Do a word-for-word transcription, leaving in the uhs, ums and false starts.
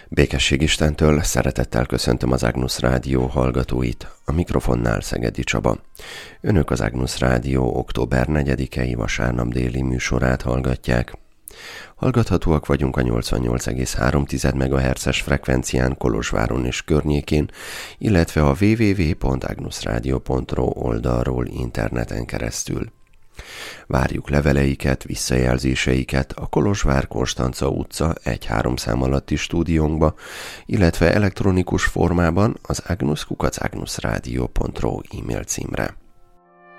Békesség Istentől szeretettel köszöntöm az Agnus Rádió hallgatóit, a mikrofonnál Szegedi Csaba. Önök az Agnus Rádió október negyedikei vasárnap déli műsorát hallgatják. Hallgathatóak vagyunk a nyolcvannyolc egész három megahertzes frekvencián Kolozsváron és környékén, illetve a double-u double-u double-u pont agnusradio pont ro oldalról interneten keresztül. Várjuk leveleiket, visszajelzéseiket a Kolozsvár-Konstanca utca egy-három szám alatti stúdiónkba, illetve elektronikus formában az agnus kukac agnusradio pont ro e-mail címre.